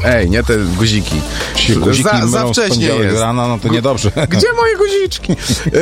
Ej, nie te guziki. Guziki Za wcześnie jest. Rano, no to niedobrze. Gdzie moje guziczki?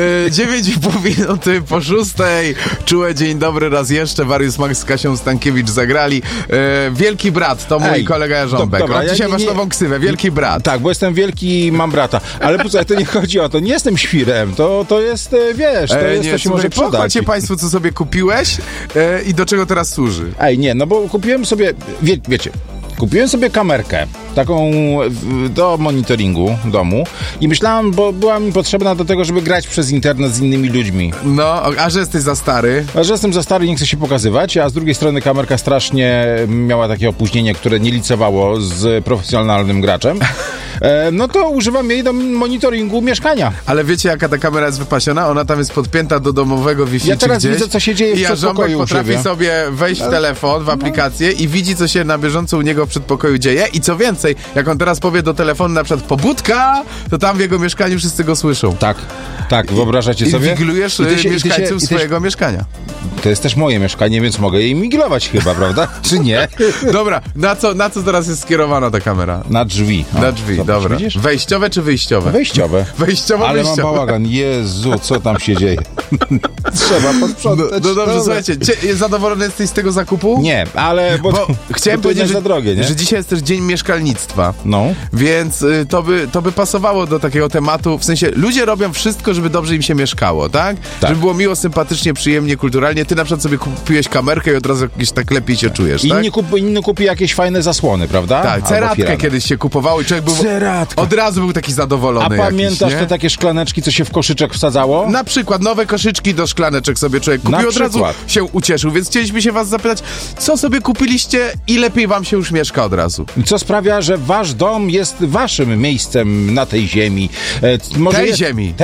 9,5 minuty po 6. Czułe dzień dobry raz jeszcze. Warius Max z Kasią Stankiewicz zagrali. Wielki brat, to mój kolega Jarząbek. Dobra, Dzisiaj masz nową ksywę. Wielki brat. Tak, bo jestem wielki i mam brata. Ale posłuchaj, to nie chodzi o to. Nie jestem świrem. To jest, wiesz, to się może przydać. Pochwalcie państwu, co sobie kupiłeś i do czego teraz służy. Ej, nie, no bo kupiłem sobie, wiecie, kupiłem sobie kamerkę, taką do monitoringu domu i myślałem, bo była mi potrzebna do tego, żeby grać przez internet z innymi ludźmi. No, a że jesteś za stary? A że jestem za stary, nie chcę się pokazywać, a z drugiej strony kamerka strasznie miała takie opóźnienie, które nie licowało z profesjonalnym graczem. No to używam jej do monitoringu mieszkania. Ale wiecie, jaka ta kamera jest wypasiona? Ona tam jest podpięta do domowego Wi-Fi. Ja teraz gdzieś. widzę, co się dzieje w przedpokoju u potrafi siebie. sobie wejść w telefon, w aplikację i widzi, co się na bieżąco u niego w przedpokoju dzieje. I co więcej, jak on teraz powie do telefonu na przykład pobudka, to tam w jego mieszkaniu wszyscy go słyszą. Tak, wyobrażacie sobie? Inwigilujesz mieszkańców swojego mieszkania. To jest też moje mieszkanie, więc mogę je inwigilować chyba, prawda? Czy nie? Dobra, na co teraz jest skierowana ta kamera? Na drzwi. Na drzwi, dobra. Widzisz? Wejściowe czy wyjściowe? Wejściowe. Ale mam bałagan. Jezu, co tam się dzieje? Trzeba posprzątać. No dobrze, słuchajcie, zadowolony jesteś z tego zakupu? Nie, ale bo chciałem to powiedzieć, za drogie, nie? że dzisiaj jest też dzień mieszkalnictwa. No. Więc to by pasowało do takiego tematu. W sensie, ludzie robią wszystko, żeby dobrze im się mieszkało, tak? Żeby było miło, sympatycznie, przyjemnie, kulturalnie. Ty na przykład sobie kupiłeś kamerkę i od razu jakieś tak lepiej się czujesz, tak? Inni kupi jakieś fajne zasłony, prawda? Tak, ceratkę kiedyś się kupowało i człowiek był... Od razu był taki zadowolony. A pamiętasz jakiś, te takie szklaneczki, co się w koszyczek wsadzało? Na przykład nowe koszyczki do szklaneczek sobie człowiek kupił, od razu się ucieszył. Więc chcieliśmy się was zapytać, co sobie kupiliście i lepiej wam się już mieszka od razu. Co sprawia, że wasz dom jest waszym miejscem na tej ziemi. Tej ziemi.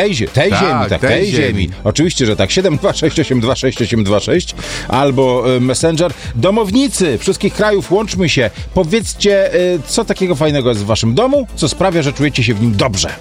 Tej ziemi. Oczywiście, że tak. 726826826 albo Messenger. Domownicy wszystkich krajów, łączmy się. Powiedzcie, co takiego fajnego jest w waszym domu, co sprawia, że czujecie się w nim dobrze.